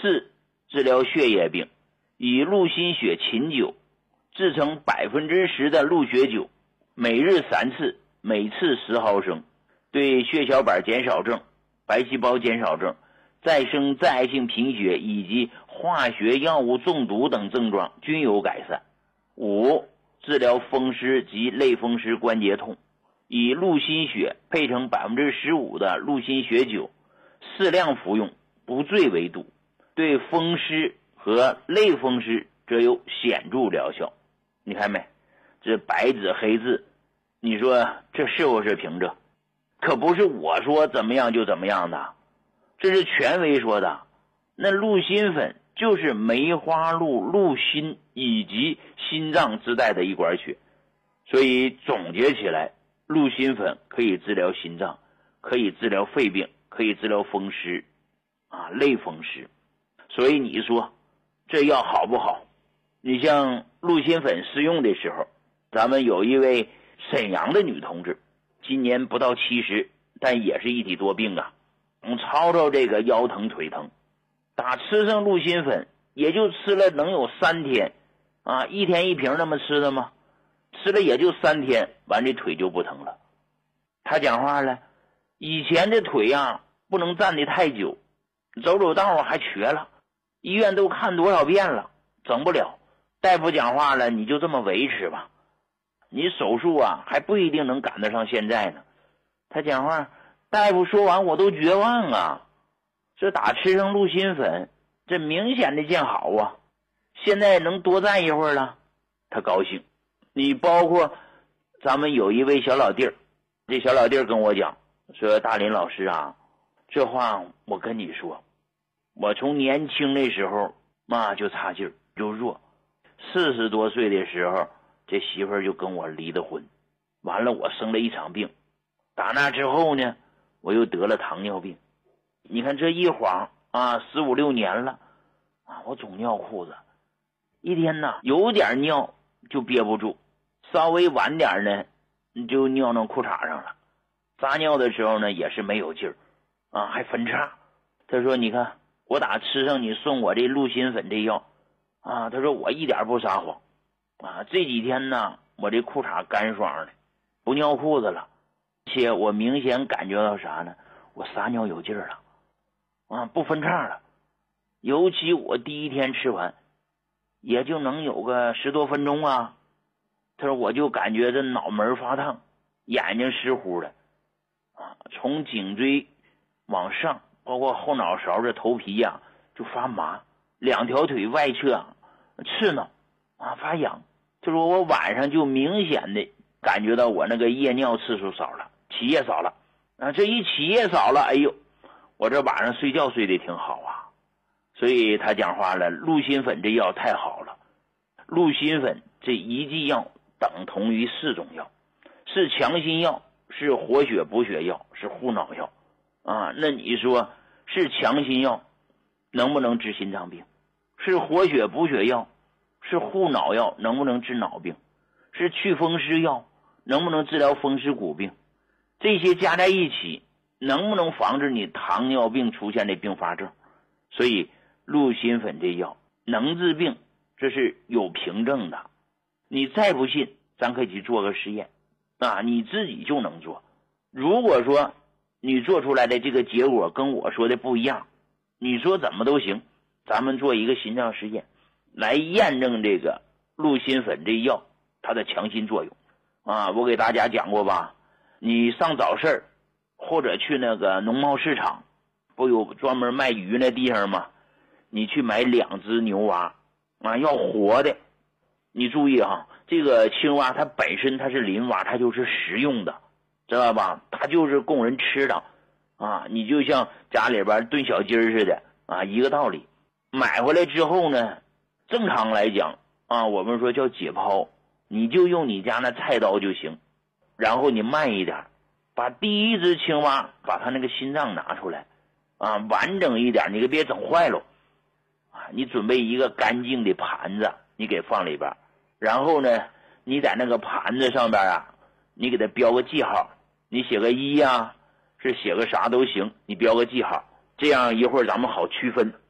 4. 治疗血液病，以鹿心血琴酒制成 10% 的鹿血酒，每日3次，每次10毫升，对血小板减少症、白细胞减少症、再生再爱性贫血以及化学药物中毒等症状均有改善。5. 治疗风湿及类风湿关节痛，以鹿心血配成 15% 的鹿心血酒，适量服用，不醉为度，对风湿和类风湿则有显著疗效。你看没？这白纸黑字，你说这是不是凭证？可不是我说怎么样就怎么样的，这是权威说的。那鹿心粉就是梅花鹿、鹿心以及心脏之带的一管血，所以总结起来，鹿心粉可以治疗心脏，可以治疗肺病，可以治疗风湿类风湿。所以你说这药好不好？你像鹿心粉试用的时候，咱们有一位沈阳的女同志，今年不到70，但也是一体多病啊。吵吵这个腰疼腿疼，打吃上鹿心粉也就吃了能有3天1天1瓶那么吃的吗？吃了也就3天，完这腿就不疼了。他讲话了，以前这腿不能站得太久，走走道还瘸了，医院都看多少遍了，整不了。大夫讲话了，你就这么维持吧，你手术还不一定能赶得上现在呢。他讲话，大夫说完我都绝望啊，这打吃上鹿心粉，这明显的见好啊，现在能多站一会儿了，他高兴。你包括咱们有一位小老弟儿，这小老弟儿跟我讲说，大林老师这话我跟你说，我从年轻的时候就差劲儿就弱，40多岁的时候这媳妇儿就跟我离的婚，完了我生了一场病，打那之后呢我又得了糖尿病。你看这一晃15、16年了我总尿裤子，一天有点尿就憋不住，稍微晚点呢你就尿到裤衩上了，撒尿的时候呢也是没有劲儿还分叉。他说你看我打吃上你送我这鹿心粉这药他说我一点不撒谎这几天呢我这裤衩干爽的，不尿裤子了，且我明显感觉到啥呢？我撒尿有劲儿了不分叉了。尤其我第一天吃完也就能有个10多分钟他说我就感觉这脑门发烫，眼睛湿乎的从颈椎往上包括后脑勺这头皮就发麻，2条腿外侧刺挠发痒。他说我晚上就明显的感觉到我那个夜尿次数少了，起夜少了这一起夜少了，哎呦，我这晚上睡觉睡得挺好所以他讲话了，鹿心粉这药太好了。鹿心粉这一剂药等同于4种药，是强心药，是活血补血药，是护脑药那你说是强心药能不能治心脏病？是活血补血药，是护脑药，能不能治脑病？是祛风湿药，能不能治疗风湿骨病？这些加在一起能不能防止你糖尿病出现的并发症？所以鹿心粉这药能治病，这是有凭证的。你再不信，咱可以去做个实验你自己就能做。如果说你做出来的这个结果跟我说的不一样，你说怎么都行，咱们做一个心脏实验来验证这个鹿心粉这药它的强心作用我给大家讲过吧，你上早市或者去那个农贸市场，不有专门卖鱼那地方吗？你去买2只牛蛙要活的。你注意这个青蛙它本身它是鳞蛙，它就是食用的，知道吧？它就是供人吃的你就像家里边炖小鸡似的一个道理。买回来之后呢，正常来讲我们说叫解剖，你就用你家那菜刀就行，然后你慢一点，把第一只青蛙把它那个心脏拿出来完整一点，你可别整坏了你准备一个干净的盘子，你给放里边，然后呢你在那个盘子上边你给它标个记号，你写个1是写个啥都行，你标个记号，这样一会儿咱们好区分